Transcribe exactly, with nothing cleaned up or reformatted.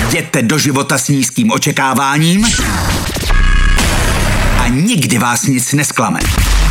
Jděte do života s nízkým očekáváním a nikdy vás nic nesklame.